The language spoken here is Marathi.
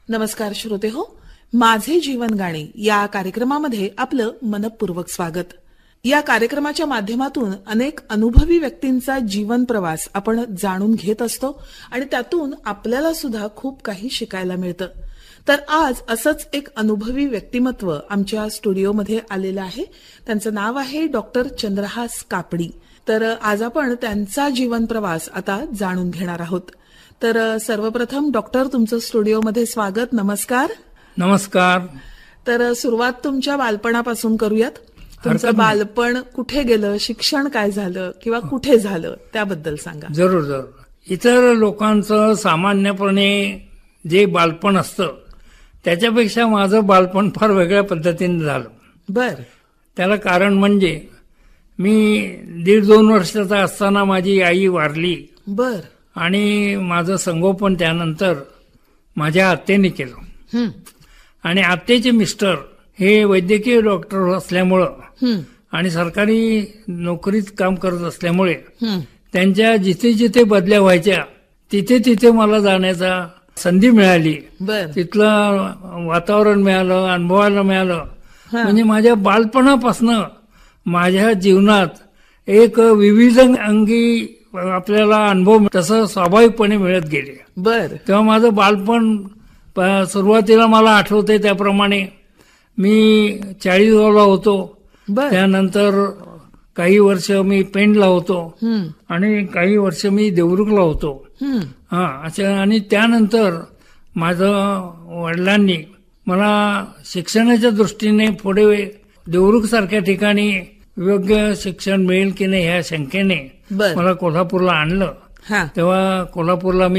नमस्कार श्रोते हो, माझे जीवन गाणे या कार्यक्रमामध्ये आपलं मनपूर्वक स्वागत. या कार्यक्रमाच्या माध्यमातून अनेक अनुभवी व्यक्तींचा जीवन प्रवास आपण जाणून घेत असतो आणि त्यातून आपल्याला सुद्धा खूप काही शिकायला मिळतं. तर आज असंच एक अनुभवी व्यक्तिमत्व आमच्या स्टुडिओमध्ये आलेलं आहे. त्यांचं नाव आहे डॉक्टर चंद्रहास कापडी. तर आज आपण त्यांचा जीवन प्रवास आता जाणून घेणार आहोत. तर सर्वप्रथम डॉक्टर, तुमचं स्टुडिओमध्ये स्वागत. नमस्कार. नमस्कार. तर सुरुवात तुमच्या बालपणापासून करूयात. तुमचं बालपण कुठे गेलं, शिक्षण काय झालं किंवा कुठे झालं त्याबद्दल सांगा. जरूर जरूर. इतर लोकांचं सामान्यपणे जे बालपण असतं त्याच्यापेक्षा माझं बालपण फार वेगळ्या पद्धतीने झालं. बर. त्याला कारण म्हणजे मी 1.5-2 वर्षाचा असताना माझी आई वारली. बर. आणि माझं संगोपन त्यानंतर माझ्या आत्याने केलं. आणि आत्याचे मिस्टर हे वैद्यकीय डॉक्टर असल्यामुळं आणि सरकारी नोकरीत काम करत असल्यामुळे त्यांच्या जिथे जिथे बदल्या व्हायच्या तिथे तिथे मला जाण्याचा संधी मिळाली. तिथलं वातावरण मिळालं, अनुभवायला मिळालं. म्हणजे माझ्या बालपणापासनं माझ्या जीवनात एक विविध अंगी आपल्याला अनुभव तसं स्वाभाविकपणे मिळत गेले. बर. तेव्हा माझं बालपण सुरुवातीला मला आठवते त्याप्रमाणे मी चाळीसगावला होतो. त्यानंतर काही वर्ष मी पेंडला होतो आणि काही वर्ष मी देवरुखला होतो. आणि त्यानंतर माझं वडिलांनी मला शिक्षणाच्या दृष्टीने पुढे देवरुख सारख्या ठिकाणी योग्य शिक्षण मिळेल की नाही ह्या शंकेने मला कोल्हापूरला आणलं. तेव्हा कोल्हापूरला